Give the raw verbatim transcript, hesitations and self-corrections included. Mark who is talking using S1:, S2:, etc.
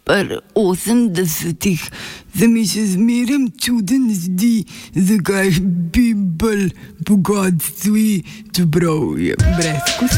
S1: pri osemdesetih se mi še zmeraj čuden zdi, zakaj bi bolj bogatstvi, čeprav je brez kosti.